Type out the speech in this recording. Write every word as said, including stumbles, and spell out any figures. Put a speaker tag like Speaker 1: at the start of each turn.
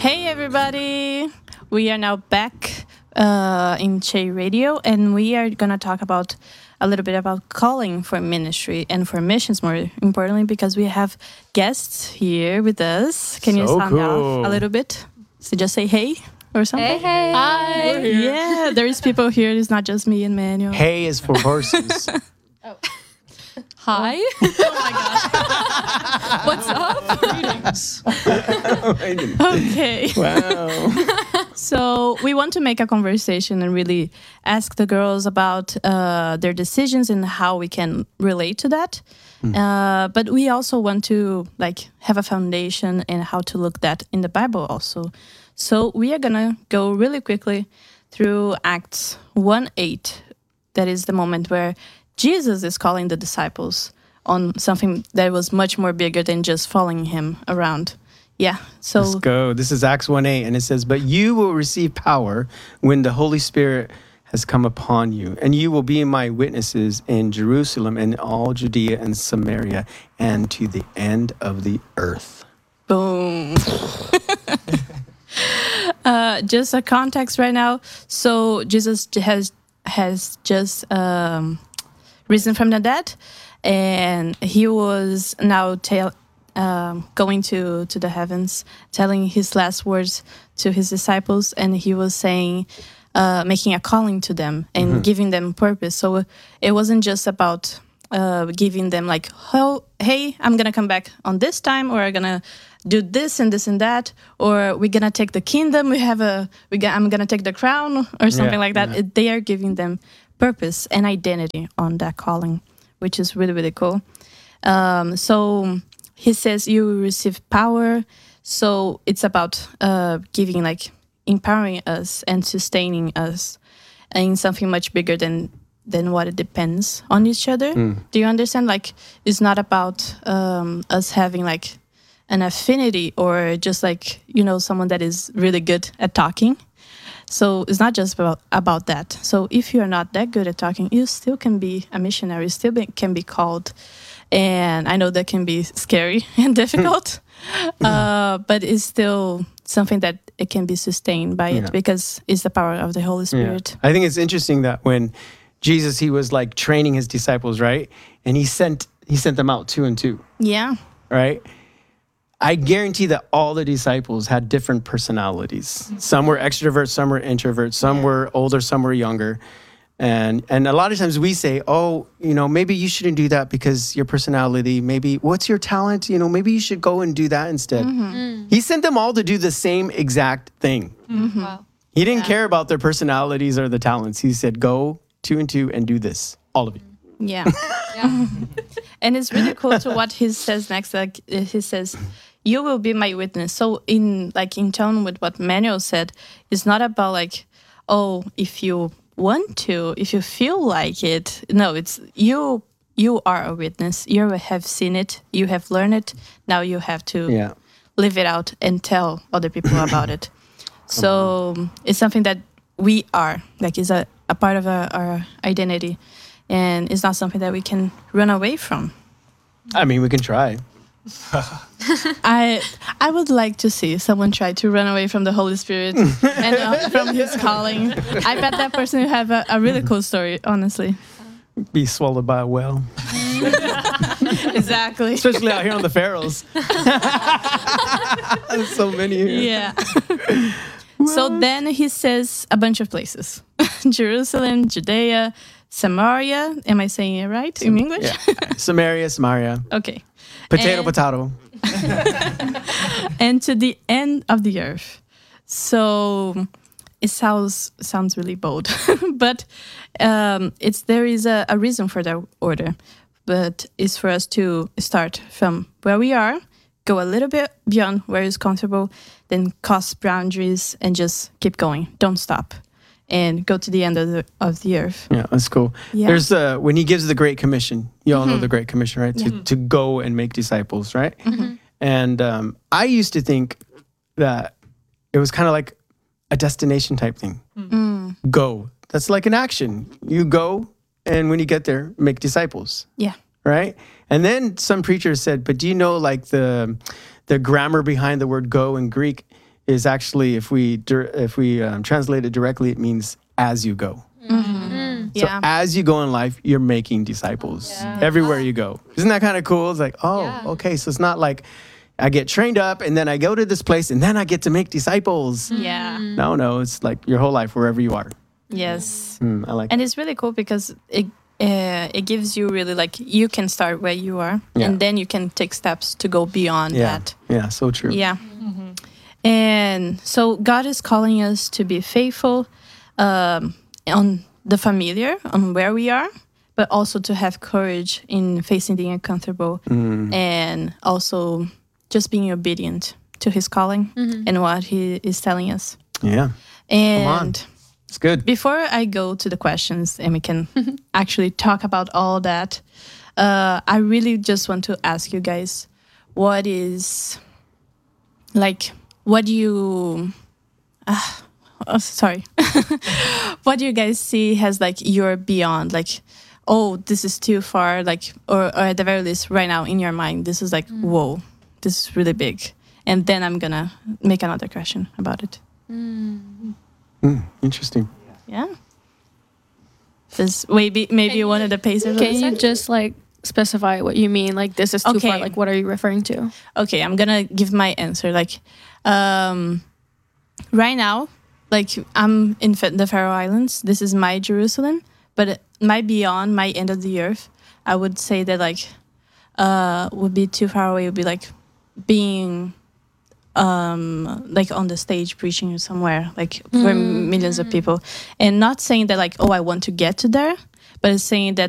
Speaker 1: Hey everybody, we are now back uh, in Che Radio, and we are gonna talk about a little bit about calling for ministry and for missions, more importantly, because we have guests here with us. Can you
Speaker 2: So
Speaker 1: sound
Speaker 2: cool.
Speaker 1: off a little bit? So just say hey or something.
Speaker 3: Hey, hey.
Speaker 1: Hi. Yeah, there is people here. It's not just me and Manuel.
Speaker 2: Hay is for horses.
Speaker 3: Hi. Oh my gosh. What's up?
Speaker 4: Greetings.
Speaker 1: Okay.
Speaker 2: Wow.
Speaker 1: So we want to make a conversation and really ask the girls about uh, their decisions and how we can relate to that. Mm. Uh, but we also want to like have a foundation and how to look that in the Bible also. So we are gonna go really quickly through Acts one eight. That is the moment where Jesus is calling the disciples on something that was much more bigger than just following him around. Yeah, so...
Speaker 2: Let's go. This is Acts one eight, and it says, "But you will receive power when the Holy Spirit has come upon you, and you will be my witnesses in Jerusalem and all Judea and Samaria and to the end of the earth."
Speaker 1: Boom. uh, just a context right now. So Jesus has has just um, risen from the dead, and he was now tell, um, going to, to the heavens, telling his last words to his disciples, and he was saying, uh, making a calling to them and mm-hmm. giving them purpose. So it wasn't just about uh, giving them like, oh, hey, I'm going to come back on this time, or I'm going to do this and this and that, or we're going to take the kingdom, we have a, we got, I'm going to take the crown, or something yeah, like that. Yeah. It, they are giving them purpose and identity on that calling, which is really, really cool. Um, so he says you will receive power. So it's about uh, giving, like, empowering us and sustaining us in something much bigger than than what it depends on each other. Mm. Do you understand? Like, it's not about um, us having, like, an affinity or just, like, you know, someone that is really good at talking. So it's not just about, about that. So if you're not that good at talking, you still can be a missionary, still be, can be called. And I know that can be scary and difficult, uh, but it's still something that it can be sustained by it yeah. because it's the power of the Holy Spirit.
Speaker 2: Yeah. I think it's interesting that when Jesus, he was like training his disciples, right? And he sent he sent them out two and two.
Speaker 1: Yeah.
Speaker 2: Right? I guarantee that all the disciples had different personalities. Mm-hmm. Some were extroverts, some were introverts, some yeah. were older, some were younger. And and a lot of times we say, oh, you know, maybe you shouldn't do that because your personality, maybe what's your talent? You know, maybe you should go and do that instead. Mm-hmm. Mm. He sent them all to do the same exact thing.
Speaker 1: Mm-hmm. Wow.
Speaker 2: He didn't yeah. care about their personalities or the talents. He said, go two and two and do this, all of you.
Speaker 1: Yeah. yeah. And it's really cool to what he says next. Like he says, you will be my witness. So in like in tone with what Manuel said, it's not about like, oh, if you want to, if you feel like it. No, it's you you are a witness. You have seen it, you have learned it. Now you have to
Speaker 2: yeah.
Speaker 1: live it out and tell other people about it. So it's something that we are, like it's a, a part of our, our identity. And it's not something that we can run away from.
Speaker 2: I mean, we can try.
Speaker 1: I I would like to see someone try to run away from the Holy Spirit and uh, from his calling. I bet that person will have a, a really cool story, honestly.
Speaker 2: Be swallowed by a whale.
Speaker 1: Exactly.
Speaker 2: Especially out here on the Pharaohs. There's so many here.
Speaker 1: Yeah. So then he says a bunch of places. Jerusalem, Judea, Samaria. Am I saying it right in English?
Speaker 2: Yeah. Samaria, Samaria.
Speaker 1: Okay.
Speaker 2: Potato,
Speaker 1: and,
Speaker 2: potato.
Speaker 1: And to the end of the earth. So it sounds sounds really bold, but um, it's there is a, a reason for that order. But it's for us to start from where we are, go a little bit beyond where it's comfortable, then cross boundaries and just keep going. Don't stop. And go to the end of the of the earth.
Speaker 2: Yeah, that's cool. Yeah. There's uh, when he gives the Great Commission. You all mm-hmm. know the Great Commission, right?
Speaker 1: Yeah.
Speaker 2: To to go and make disciples, right?
Speaker 1: Mm-hmm.
Speaker 2: And um, I used to think that it was kind of like a destination type thing.
Speaker 1: Mm.
Speaker 2: Go. That's like an action. You go, and when you get there, make disciples.
Speaker 1: Yeah.
Speaker 2: Right. And then some preachers said, "But do you know like the the grammar behind the word go in Greek?" is actually, if we dir- if we um, translate it directly, it means as you go. So
Speaker 1: Yeah.
Speaker 2: as you go in life, you're making disciples everywhere you go. Isn't that kind of cool? It's like, oh,
Speaker 3: Yeah.
Speaker 2: okay. So it's not like I get trained up and then I go to this place and then I get to make disciples.
Speaker 1: Yeah.
Speaker 2: No, no, it's like your whole life, wherever you are.
Speaker 1: Yes.
Speaker 2: Mm, I like
Speaker 1: And it's really cool because it uh, it gives you really like you can start where you are,
Speaker 2: Yeah.
Speaker 1: and then you can take steps to go beyond
Speaker 2: yeah.
Speaker 1: that.
Speaker 2: Yeah, so true.
Speaker 1: Yeah. And so God is calling us to be faithful um, on the familiar, on where we are, but also to have courage in facing the uncomfortable
Speaker 2: Mm.
Speaker 1: and also just being obedient to His calling and what He is telling us.
Speaker 2: Yeah,
Speaker 1: And
Speaker 2: on. it's good.
Speaker 1: before I go to the questions and we can actually talk about all that, uh, I really just want to ask you guys, what is like, what do you, uh, oh, sorry, what do you guys see as like your beyond, like, oh, this is too far, like, or, or at the very least right now in your mind, this is like, whoa, this is really big. And then I'm gonna make another question about it.
Speaker 2: Mm, interesting.
Speaker 1: Yeah. Does maybe maybe you wanted the pacers.
Speaker 4: Can you just like specify what you mean? Like this is too
Speaker 1: Okay.
Speaker 4: far. Like what are you referring to?
Speaker 1: Okay, I'm gonna give my answer. Like, um, right now, like I'm in Fa- the Faroe Islands. This is my Jerusalem, but my beyond, my end of the earth, I would say that like, uh, would be too far away. Would be like being, um, like on the stage preaching somewhere, like for millions of people, and not saying that like, oh, I want to get to there, but it's saying that